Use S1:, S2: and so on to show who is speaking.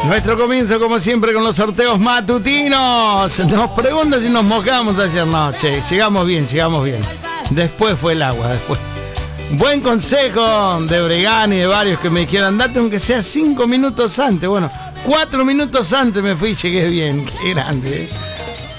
S1: Nuestro comienzo, como siempre, con los sorteos matutinos. Nos preguntan si nos mojamos ayer. No, che, llegamos bien. Después fue el agua, después. Buen consejo de Bregán y de varios que me dijeron, andate aunque sea 5 minutos antes. Bueno, 4 minutos antes me fui y llegué bien. Qué grande, ¿eh?